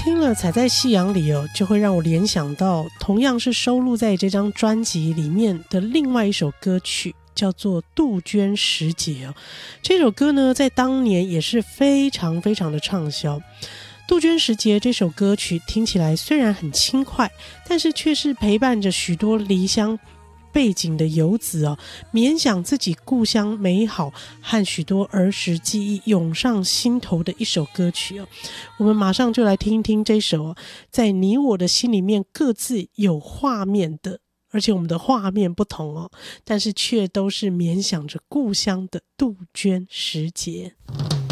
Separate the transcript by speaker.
Speaker 1: 听了踩在夕阳里就会让我联想到同样是收录在这张专辑里面的另外一首歌曲，叫做《杜鹃时节》这首歌呢，在当年也是非常非常的畅销。《杜鹃时节》这首歌曲听起来虽然很轻快，但是却是陪伴着许多离乡背景的游子缅想自己故乡美好和许多儿时记忆涌上心头的一首歌曲我们马上就来听一听这首在你我的心里面各自有画面的，而且我们的画面不同但是却都是缅想着故乡的杜鹃时节。